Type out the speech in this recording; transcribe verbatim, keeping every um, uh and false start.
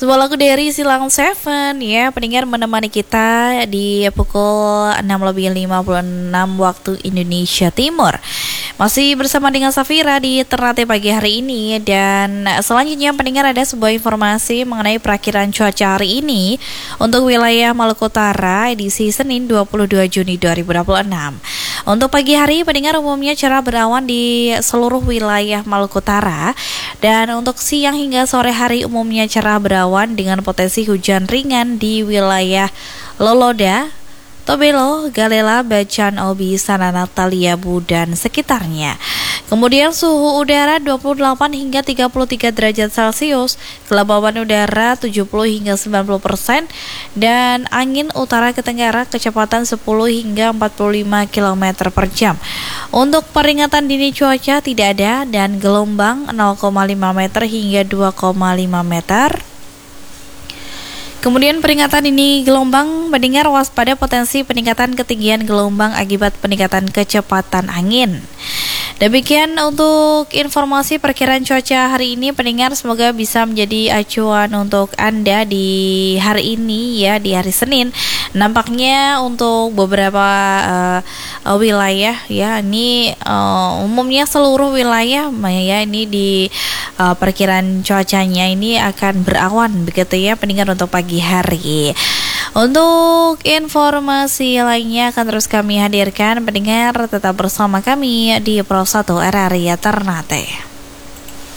Sebuah lagu dari Silang Seven ya, pendengar menemani kita di pukul enam lebih lima puluh enam waktu Indonesia Timur. Masih bersama dengan Safira di Ternate pagi hari ini. Dan selanjutnya pendengar, ada sebuah informasi mengenai perakiran cuaca hari ini untuk wilayah Maluku Utara edisi Senin dua puluh dua Juni dua ribu dua puluh enam. Untuk pagi hari pendengar umumnya cerah berawan di seluruh wilayah Maluku Utara. Dan untuk siang hingga sore hari umumnya cerah berawan dengan potensi hujan ringan di wilayah Loloda, Tobelo, Galela, Bacan, Obi, Sanana, Taliabu, dan sekitarnya. Kemudian suhu udara dua puluh delapan hingga tiga puluh tiga derajat Celcius, kelembaban udara tujuh puluh hingga sembilan puluh persen, dan angin utara ke tenggara kecepatan sepuluh hingga empat puluh lima kilometer per jam. Untuk peringatan dini cuaca tidak ada dan gelombang nol koma lima meter hingga dua koma lima meter. Kemudian peringatan ini gelombang, mendengar waspada potensi peningkatan ketinggian gelombang akibat peningkatan kecepatan angin. Demikian untuk informasi perkiraan cuaca hari ini, pendengar, semoga bisa menjadi acuan untuk Anda di hari ini ya, di hari Senin. Nampaknya untuk beberapa uh, uh, wilayah ya, ini uh, umumnya seluruh wilayah ya, ini di uh, perkiraan cuacanya ini akan berawan begitu ya pendengar untuk pagi hari. Untuk informasi lainnya akan terus kami hadirkan, pendengar tetap bersama kami di Pro satu R R I Ternate.